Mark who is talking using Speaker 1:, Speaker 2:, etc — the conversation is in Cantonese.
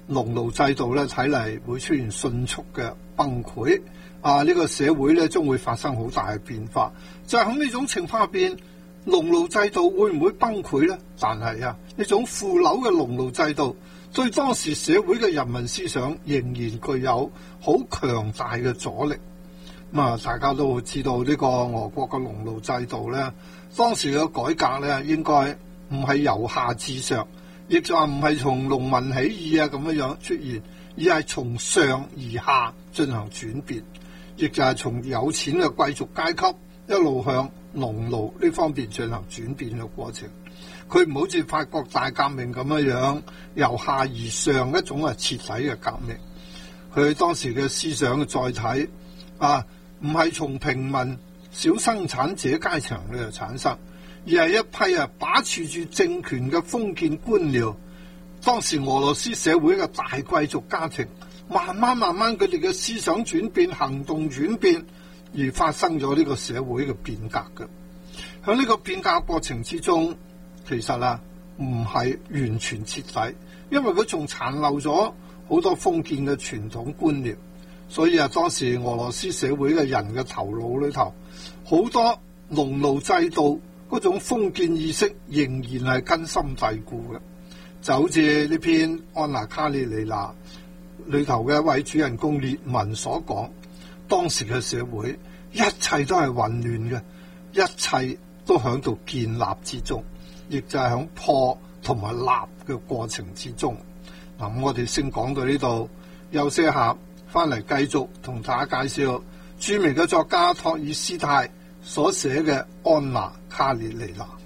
Speaker 1: 農奴制度咧睇嚟會出現迅速嘅崩潰，呢個社會咧將會發生好大嘅變化。就係喺呢種情況入邊，農奴制度會唔會崩潰呢？但係呢種腐朽嘅農奴制度對當時社會嘅人民思想仍然具有好強大嘅阻力。大家都會知道呢個俄國嘅農奴制度咧，當時嘅改革咧應該唔係由下至上，亦就話唔係從農民起義咁樣出現，而係從上而下進行轉變，亦就係從有錢嘅貴族階級一路向農奴呢方面進行轉變嘅過程。佢唔好似法國大革命咁樣由下而上一種徹底嘅革命。佢當時嘅思想嘅載體唔係從平民小生產者階層咧產生，而係一批把持住政權嘅封建官僚。當時俄羅斯社會嘅大貴族家庭慢慢佢哋嘅思想轉變、行動轉變，而發生咗呢個社會嘅變革嘅。喺呢個變革過程之中，其實唔係完全徹底，因為佢仲殘留咗好多封建嘅傳統觀念。所以當時俄羅斯社會嘅人嘅頭腦裏頭，好多農奴制度嗰種封建意識仍然係根深蒂固嘅。就好似呢篇《安娜卡列尼娜》裏頭嘅一位主人公列文所講，當時嘅社會一切都係混亂嘅，一切都喺度建立之中，亦就係喺破同埋立嘅過程之中。咁我哋先講到呢度，休息一下，翻嚟繼續同大家介紹著名嘅作家托爾斯泰所寫嘅《安娜卡列尼娜》。